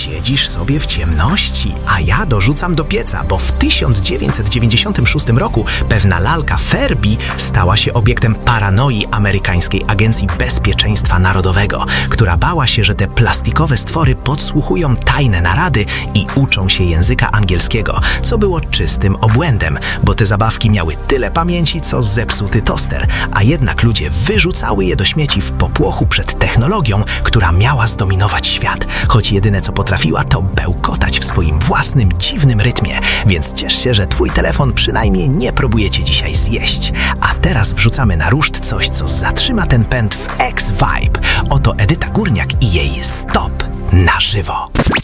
siedzisz sobie w ciemności, a ja dorzucam do pieca, bo w 1996 roku pewna lalka Furby stała się obiektem paranoi amerykańskiej Agencji Bezpieczeństwa Narodowego, która bała się, że te plastikowe stwory podsłuchują tajne narady i uczą się języka angielskiego, co było czystym obłędem, bo te zabawki miały tyle pamięci, co zepsuty toster, a jednak ludzie wyrzucały je do śmieci w popłochu przed technologią, która miała zdominować świat, choć jedyne co potrafiła to bełkotać w swoim własnym dziwnym rytmie, więc ciesz się, że twój telefon przynajmniej nie próbuje cię dzisiaj zjeść. A teraz wrzucamy na ruszt coś, co zatrzyma ten pęd w X-Vibe. Oto Edyta Górniak i jej Stop na żywo.